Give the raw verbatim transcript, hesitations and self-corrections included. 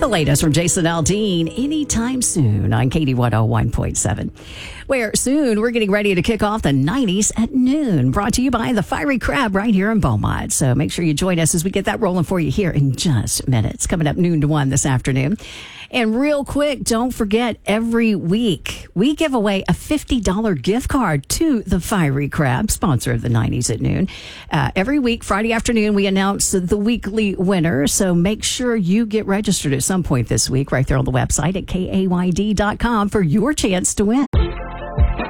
the latest from Jason Aldean anytime soon on K D one oh one point seven. Where soon we're getting ready to kick off the nineties at noon. Brought to you by the Fiery Crab right here in Beaumont. So make sure you join us as we get that rolling for you here in just minutes. Coming up noon to one this afternoon. And real quick, don't forget, every week we give away a fifty dollars gift card to the Fiery Crab, sponsor of the nineties at noon. Uh, every week, Friday afternoon, we announce the weekly winner. So make sure you get registered at some point this week right there on the website at K A Y D dot com for your chance to win.